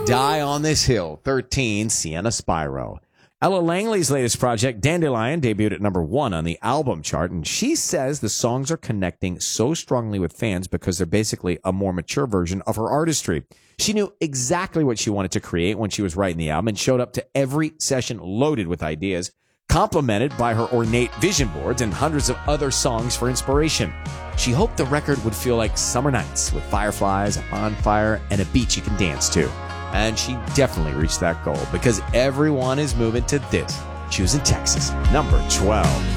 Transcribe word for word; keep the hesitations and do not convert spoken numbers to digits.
Die on This Hill. thirteen, Sienna Spyro. Ella Langley's latest project, Dandelion, debuted at number one on the album chart, and she says the songs are connecting so strongly with fans because they're basically a more mature version of her artistry. She knew exactly what she wanted to create when she was writing the album and showed up to every session loaded with ideas, complemented by her ornate vision boards and hundreds of other songs for inspiration. She hoped the record would feel like summer nights with fireflies, a bonfire, and a beach you can dance to. And she definitely reached that goal because everyone is moving to this. Choosing Texas, number twelve.